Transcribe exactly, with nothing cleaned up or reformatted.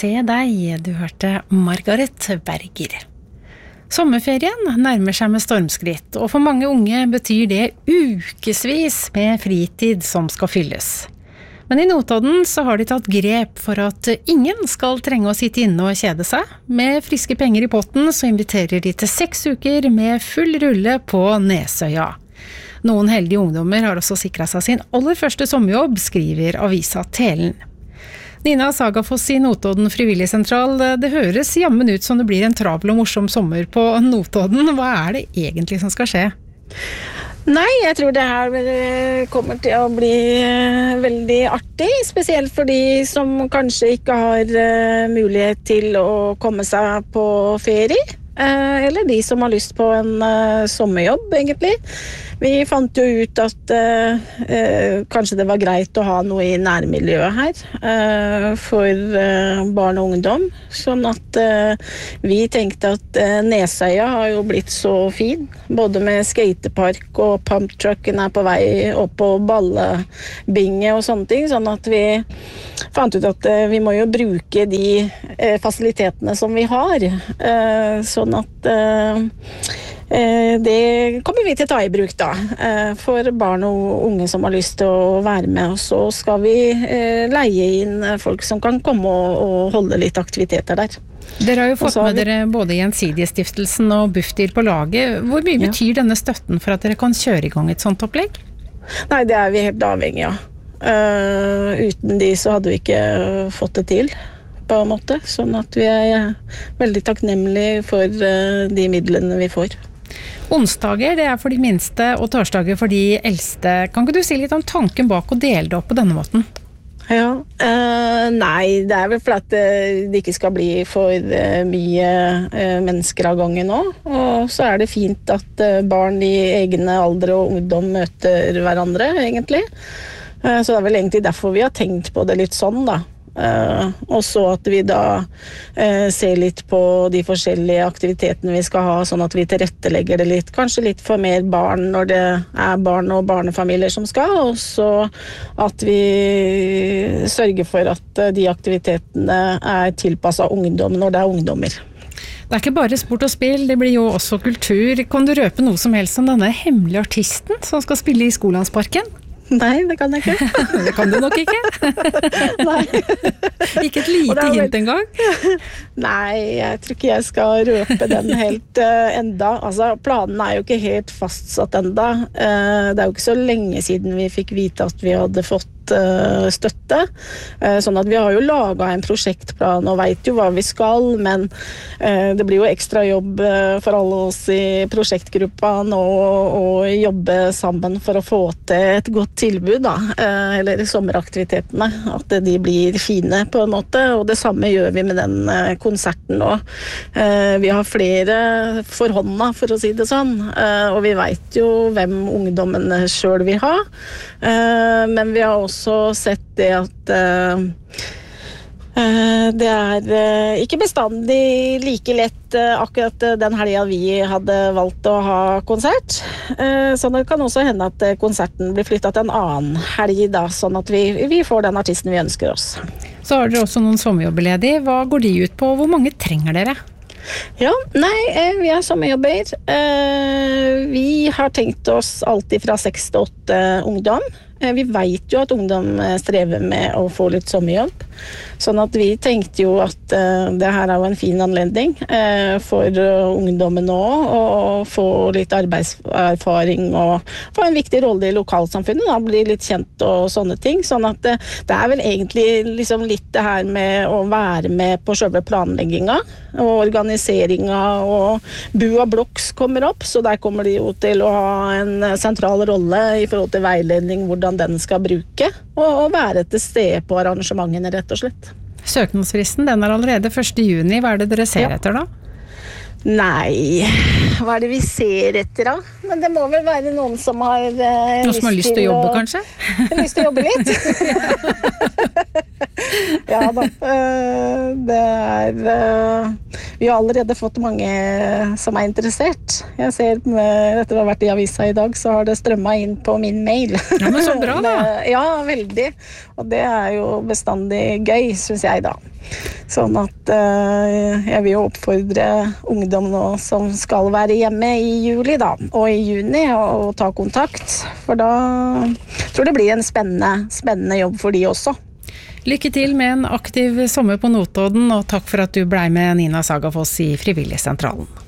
se deg, du hørte Margaret Berger. Sommerferien nærmer seg med stormskritt, og for mange unge betyr det ukesvis med fritid som skal fylles. Men i Notodden så har de tatt grep for at ingen skal trenge å sitte inne og kjede seg. Med friske penger i potten så inviterer de til seks uker med full rulle på Nesøya. Noen heldige ungdommer har også sikret seg sin aller første sommerjobb, skriver avisa Telen. Nina Sagafoss i Notodden frivilligsentral, det høres jammen ut som det blir en travel og morsom sommer på Notodden. Hva er det egentlig som skal skje? Nei, jeg tror det her kommer til å bli veldig artig, spesielt for de som kanskje ikke har mulighet til å komme seg på ferie, eller de som har lyst på en sommerjobb egentlig. Vi fant jo ut at uh, uh, kanskje det var greit å ha noe i nærmiljøet her uh, for uh, barn og ungdom, sånn at uh, vi tenkte at uh, Nesøya har jo blitt så fin, både med skatepark og pumptrucken er på vei opp på ballebinge og sånne ting, sånn at vi fant ut at uh, vi må jo bruke de uh, fasilitetene som vi har, uh, sånn at uh, det kommer vi til å ta i bruk da, for barn og unge som har lyst til å være med, og så skal vi leie inn folk som kan komme og holde litt aktiviteter der. Dere har jo fått med vi... dere både Gjensidigestiftelsen og Bufdir på laget. Hvor mye ja. betyr denne støtten for at dere kan kjøre i gang et sånt opplegg? Nei, det er vi helt avhengig av. Uh, uten de så hadde vi ikke fått det til, på en måte. Sånn at vi er veldig takknemlige for uh, de midlene vi får. Onsdager, det er for de minste, og torsdager for de eldste. Kan ikke du si litt om tanken bak å dele det opp på denne måten? Ja, uh, nei, det er vel for at uh, det ikke skal bli for uh, mye uh, mennesker av gangen nå. Og så er det fint at uh, barn i egne alder og ungdom møter hverandre, egentlig. Uh, så det er vel egentlig derfor vi har tenkt på det litt sånn, da. Uh, og så at vi da uh, ser litt på de forskjellige aktivitetene vi skal ha, sånn at vi tilrettelegger det litt, kanskje litt for mer barn når det er barn og barnefamilier som skal, og så at vi sørger for at uh, de aktivitetene er tilpasset ungdom når det er ungdommer. Det er ikke bare sport og spill, det blir jo også kultur. Kan du røpe noe som helst om denne hemmelige artisten som skal spille i Skolandsparken? Nei, det kan jeg ikke. Det kan du nok ikke. Nei. Ikke et lite vel... hint engang? Nei, jeg tror ikke jeg skal røpe den helt uh, enda. Altså, planen er jo ikke helt fastsatt enda. Uh, det er jo ikke så lenge siden vi fikk vite at vi hadde fått uh, støtte. Uh, sånn at vi har jo laget en prosjektplan og vet jo hva vi skal, men uh, det blir jo ekstra jobb uh, for alle oss i prosjektgruppa nå å jobbe sammen for å få til et godt tilbud da, eller sommeraktivitetene, at de blir fine på en måte, og det samme gjør vi med den konserten nå. Vi har flere for hånda, for å si det sånn, og vi vet jo hvem ungdommene selv vil ha, men vi har også sett det at det er ikke bestandig like lett akkurat den helgen vi hadde valgt å ha konsert. Så det kan også hende at konserten blir flyttet til en annen helg, da, sånn at vi, vi får den artisten vi ønsker oss. Så har dere også noen sommerjobber ledig. Hva går de ut på? Hvor mange trenger dere? Ja, nei, vi er sommerjobber. Vi har tenkt oss alltid fra seks til åtte ungdom. Vi vet jo at ungdom strever med å få litt sommerjobb, sånn at vi tenkte jo at uh, det her er jo en fin anledning uh, for uh, ungdommen nå å få litt arbeidserfaring og få en viktig rolle i lokalsamfunnet, da, bli litt kjent og sånne ting, sånn at uh, det er vel egentlig liksom litt det her med å være med på selve planlegginga og organiseringa, og Bua Blocks kommer opp, så der kommer de jo til å ha en sentral rolle i forhold til veiledning, hvordan den skal bruke, og være til stede på arrangementene, rett og slett. Søknadsfristen, den er allerede første juni. Hva er det dere ser ja. etter da? Nei, hva er det vi ser etter da? Men det må vel være noen som har eh, Noen som har lyst til å jobbe, kanskje? Lyst til å jobbe litt. Ja da, uh, det er uh, vi har allerede fått mange som er interessert. Jeg ser, med, etter å ha vært i avisa i dag, så har det strømmet inn på min mail. Ja, men så bra da. Ja, veldig. Og det er jo bestandig gøy, synes jeg da. Sånn at uh, jeg vil jo oppfordre ungdom nå som skal være hjemme i juli da, og i juni og, og ta kontakt, for da tror jeg det blir en spennende, spennende jobb for de også. Lykke til med en aktiv sommer på Notodden, og takk for at du blei med Nina Sagafoss i Frivilligsentralen.